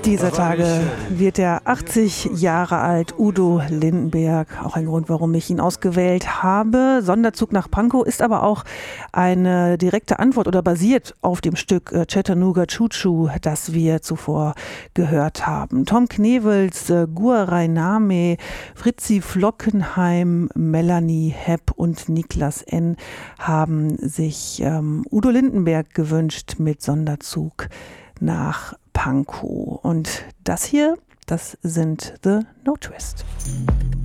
Dieser Tage wird er 80 Jahre alt, Udo Lindenberg. Auch ein Grund, warum ich ihn ausgewählt habe. Sonderzug nach Pankow ist aber auch eine direkte Antwort oder basiert auf dem Stück Chattanooga Choo Choo, das wir zuvor gehört haben. Tom Knevels, Guarai Name, Fritzi Flockenheim, Melanie Hepp und Niklas N. haben sich Udo Lindenberg gewünscht mit Sonderzug nach Pankow. Und das hier, das sind The No Twist.